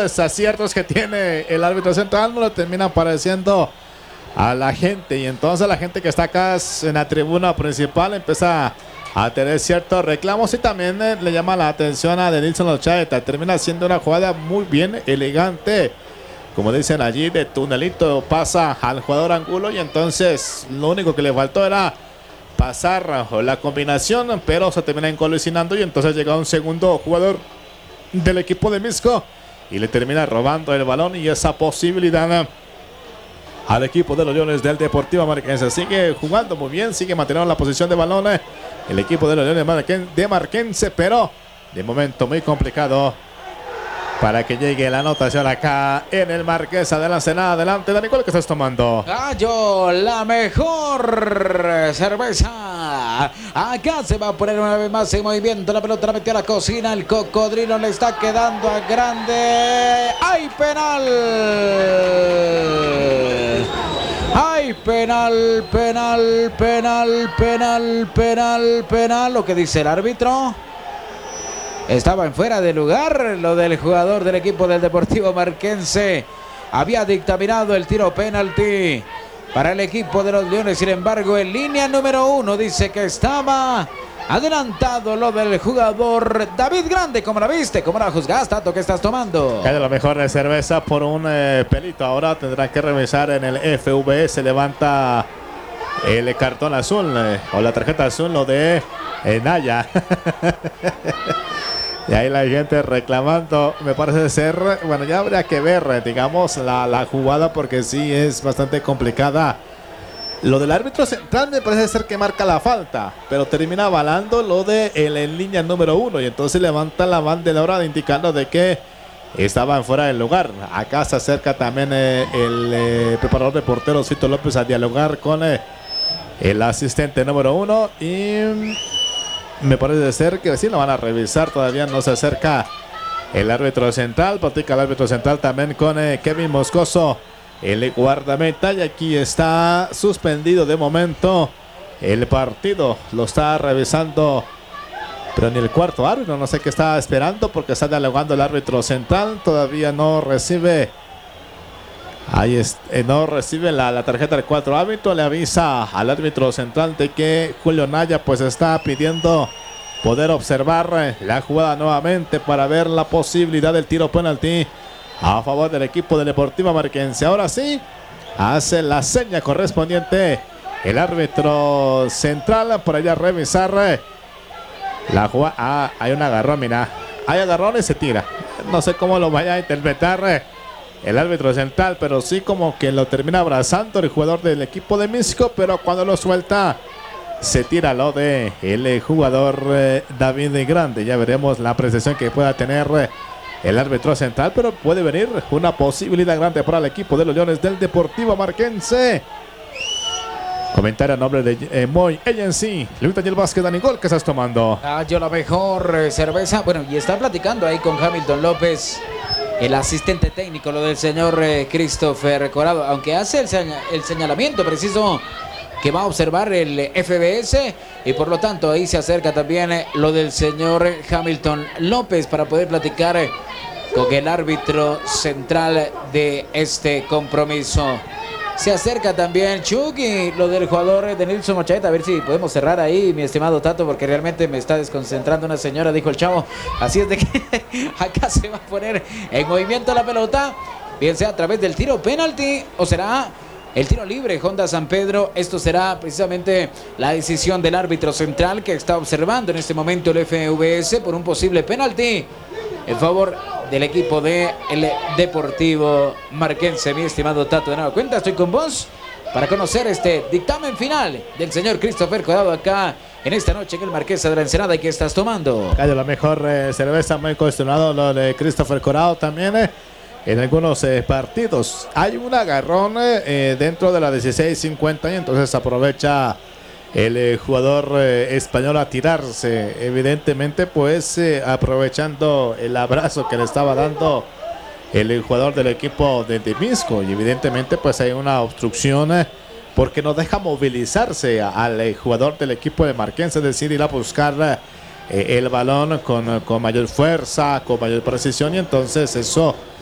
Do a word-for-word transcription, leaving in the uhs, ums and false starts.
desaciertos que tiene el árbitro central no lo terminan pareciendo a la gente, y entonces la gente que está acá en la tribuna principal empieza a tener ciertos reclamos, y también eh, le llama la atención a Denilson Ochaeta. Termina siendo una jugada muy bien elegante, como dicen allí, de tunelito, pasa al jugador Angulo, y entonces lo único que le faltó era pasar la combinación, pero se termina encolisionando, y entonces llega un segundo jugador del equipo de Misco y le termina robando el balón, y esa posibilidad al equipo de los Leones del Deportivo Marquense. Sigue jugando muy bien, sigue manteniendo la posición de balón el equipo de los Leones de Marquense, pero de momento muy complicado para que llegue la anotación acá en el Marquesa de la Ensenada. Adelante, Dani, ¿cuál que estás tomando? Gallo, la mejor cerveza. Acá se va a poner una vez más en movimiento. La pelota la metió a la cocina. El cocodrilo le está quedando a grande. ¡Ay, penal! ¡Ay, penal, penal, penal, penal, penal, penal! Lo que dice el árbitro. Estaba en fuera de lugar lo del jugador del equipo del Deportivo Marquense. Había dictaminado el tiro penalti para el equipo de los Leones. Sin embargo, en línea número uno dice que estaba adelantado lo del jugador David Grande. ¿Cómo la viste? ¿Cómo la juzgaste? ¿Qué estás tomando? Cae la mejor de cerveza por un eh, pelito. Ahora tendrán que revisar en el F V. Se levanta el cartón azul eh, o la tarjeta azul, lo de eh, Naya. Y ahí la gente reclamando, me parece ser, bueno, ya habría que ver, digamos, la, la jugada, porque sí es bastante complicada. Lo del árbitro central me parece ser que marca la falta, pero termina avalando lo de el, en línea número uno, y entonces levanta la bandera indicando de que estaban fuera del lugar. Acá se acerca también eh, el eh, preparador de porteros, Fito López, a dialogar con eh, el asistente número uno, y me parece ser que sí lo van a revisar. Todavía no se acerca el árbitro central. Platica el árbitro central también con eh, Kevin Moscoso, el guardameta, y aquí está suspendido de momento el partido. Lo está revisando, pero ni el cuarto árbitro, no sé qué está esperando, porque está dialogando el árbitro central. Todavía no recibe Ahí es, eh, no recibe la, la tarjeta del cuatro árbitro. Le avisa al árbitro central de que Julio Naya pues está pidiendo poder observar eh, la jugada nuevamente para ver la posibilidad del tiro penalti a favor del equipo del Deportivo Marquense. Ahora sí, hace la seña correspondiente el árbitro central por allá a revisar eh, la jugada. Ah, hay un agarrón, mira. Hay agarrón y se tira. No sé cómo lo vaya a interpretar eh, el árbitro central, pero sí como que lo termina abrazando el jugador del equipo de Misco, pero cuando lo suelta se tira lo de el jugador eh, David Grande. Ya veremos la apreciación que pueda tener eh, el árbitro central, pero puede venir una posibilidad grande para el equipo de los Leones del Deportivo Marquense. Comentario a nombre de eh, Moy Agency. Luis Daniel Vázquez, Dani, gol que estás tomando. Ah, yo la mejor eh, cerveza. Bueno, y está platicando ahí con Hamilton López, el asistente técnico, lo del señor eh, Christopher Corado, aunque hace el, señal, el señalamiento preciso que va a observar el F B S, y por lo tanto ahí se acerca también eh, lo del señor Hamilton López para poder platicar eh, con el árbitro central de este compromiso. Se acerca también Chucky, lo del jugador de Nilson Ochaeta. A ver si podemos cerrar ahí, mi estimado Tato, porque realmente me está desconcentrando una señora, dijo el chavo. Así es de que acá se va a poner en movimiento la pelota, bien sea a través del tiro penalti o será el tiro libre Honda San Pedro. Esto será precisamente la decisión del árbitro central, que está observando en este momento el F V S por un posible penalti en favor del equipo de el Deportivo Marquense. Mi estimado Tato, de nueva cuenta estoy con vos para conocer este dictamen final del señor Christopher Corado acá en esta noche en el Marquesa de la Ensenada. ¿Y qué estás tomando? Calla la mejor eh, cerveza, muy cuestionado lo de Christopher Corado también eh, en algunos eh, partidos. Hay un agarrón eh, dentro de la dieciséis cincuenta, y entonces aprovecha el eh, jugador eh, español a tirarse, evidentemente pues eh, aprovechando el abrazo que le estaba dando el, el jugador del equipo de, de Misco, y evidentemente pues hay una obstrucción eh, porque no deja movilizarse a, al eh, jugador del equipo de Marquense, es decir, ir a buscar eh, el balón con, con mayor fuerza, con mayor precisión, y entonces eso